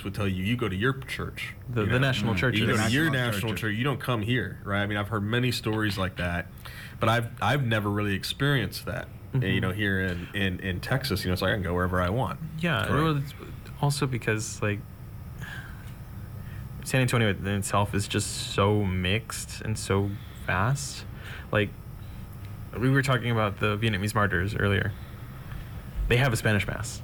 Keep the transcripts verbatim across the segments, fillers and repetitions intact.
would tell you, you go to your church. The, you the know? national Mm. churches. You go to National your national churches. church. You don't come here, right? I mean, I've heard many stories like that, but I've I've never really experienced that. Mhm. You know, here in, in, in Texas, you know, it's like I can go wherever I want. Yeah, Correct. well, it's also because like San Antonio in itself is just so mixed and so vast. Like we were talking about the Vietnamese martyrs earlier. They have a Spanish mass.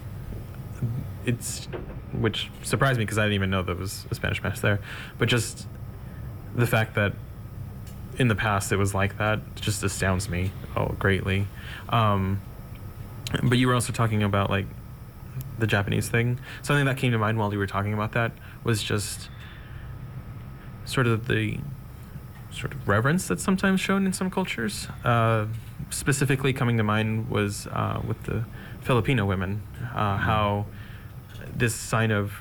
It's which surprised me because I didn't even know there was a Spanish mass there. But just the fact that in the past it was like that just astounds me oh greatly. Um, but you were also talking about like the Japanese thing. Something that came to mind while you were talking about that was just sort of the sort of reverence that's sometimes shown in some cultures. Uh, specifically coming to mind was uh, with the Filipino women, uh, how this sign of,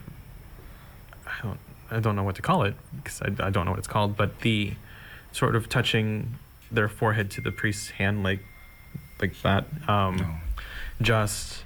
I don't, I don't know what to call it because I, I don't know what it's called, but the sort of touching their forehead to the priest's hand like like that. Um, No. Just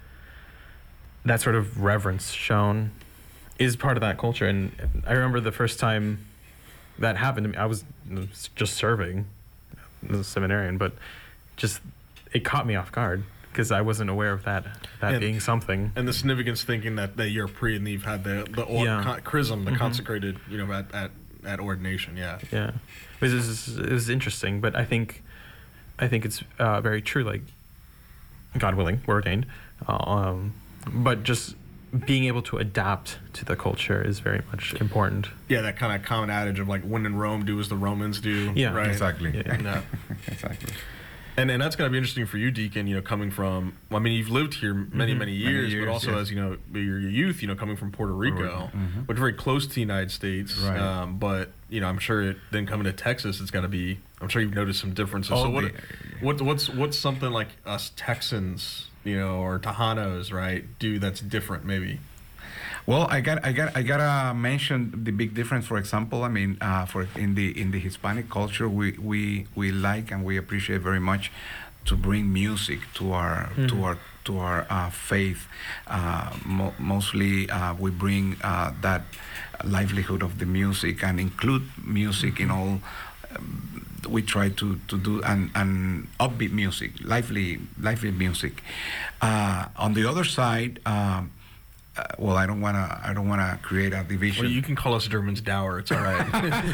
that sort of reverence shown is part of that culture. And I remember the first time that happened to me, I was just serving as a seminarian, but just it caught me off guard because I wasn't aware of that that And- being something. And the significance thinking that, that you're a priest and you've had the, the or, Yeah. con- chrism, the Mhm. consecrated, you know, at, at, at ordination, yeah. Yeah, it was, it was it was interesting, but I think I think it's uh, very true. Like, God willing, we're ordained, uh, um, but just being able to adapt to the culture is very much important. Yeah, that kind of common adage of like, when in Rome, do as the Romans do. Yeah. right? Exactly. Yeah. Yeah. Exactly. And and that's going to be interesting for you, Deacon, you know, coming from, well, I mean, you've lived here many, Mhm. many years, years, but also yes. as, you know, your youth, you know, coming from Puerto Rico, Rico, mhm. which is very close to the United States. Right. Um, but, you know, I'm sure it, then coming to Texas, it's got to be, I'm sure you've noticed some differences. Oh, so what, the- what, what's, what's something like us Texans, you know, or Tejanos, right, do that's different maybe? Well, I got, I got, I gotta mention the big difference. For example, I mean, uh, for in the in the Hispanic culture, we we we like and we appreciate very much to bring music to our Mhm. to our to our uh, faith. Uh, mo- mostly, uh, we bring uh, that livelihood of the music and include music in all. Um, we try to, to do and, and upbeat music, lively lively music. Uh, on the other side. Um, Uh, well, I don't wanna. I don't wanna create a division. Well, you can call us Germans dour. It's all right.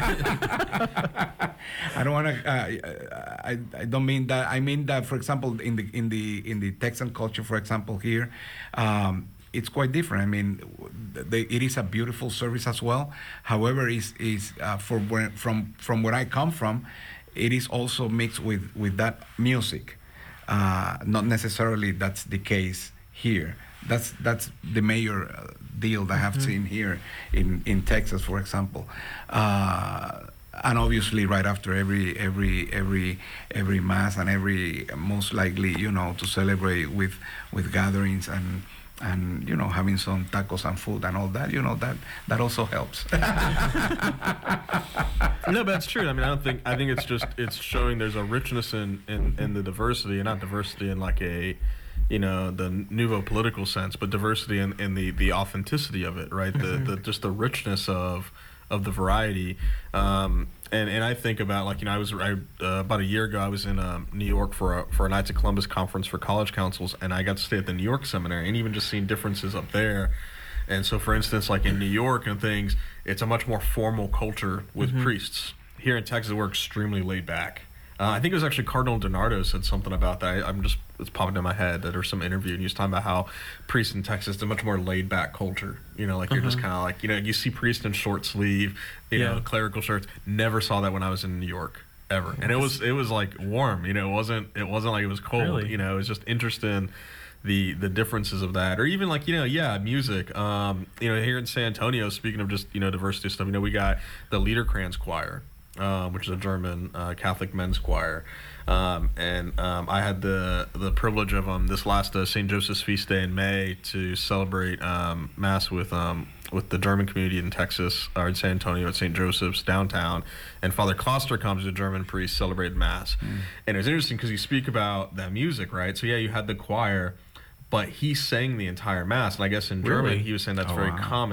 I don't wanna. Uh, I, I don't mean that. I mean that, for example, in the in the in the Texan culture, for example, here, um, it's quite different. I mean, they, it is a beautiful service as well. However, is is uh, for where, from from where I come from, it is also mixed with with that music. Uh, not necessarily that's the case here. That's that's the major uh, deal that I have seen here in, in Texas, for example, uh, and obviously right after every every every every mass and every most likely you know to celebrate with with gatherings and and you know having some tacos and food and all that you know that that also helps. No, but that's true. I mean, I don't think. I think it's just it's showing there's a richness in, in, in the diversity, and not diversity in like a, you know, the nouveau political sense, but diversity in, in the, the authenticity of it, right? The the just the richness of of the variety. Um, and and I think about like you know I was I, uh, about a year ago I was in um, New York for a for a Knights of Columbus conference for college councils, and I got to stay at the New York Seminary, and even just seeing differences up there. And so, for instance, like in New York and things, it's a much more formal culture with Mhm. priests. Here in Texas, we're extremely laid back. Uh, I think it was actually Cardinal DiNardo said something about that. I, I'm just, it's popping in my head that there's some interview, and he was talking about how priests in Texas, they're much more laid back culture. You know, like you're just Mhm. kind of like, you know, you see priests in short sleeve, you Yeah. know, clerical shirts. Never saw that when I was in New York ever. And it was, it was like warm, you know, it wasn't, it wasn't like it was cold, Really? you know, it was just interesting. The, the differences of that, or even like you know yeah music um you know here in San Antonio, speaking of just you know diversity stuff, you know we got the Liederkranz choir, um, which is a German uh, Catholic men's choir, um, and um, I had the the privilege of um this last uh, Saint Joseph's feast day in May to celebrate um, mass with um with the German community in Texas or in San Antonio at Saint Joseph's downtown, and Father Kloster comes, a German priest, celebrated mass, Mm. and it was interesting because you speak about that music, right? So yeah, you had the choir, but he sang the entire mass, and I guess in German Really? he was saying that's Oh, very wow. common.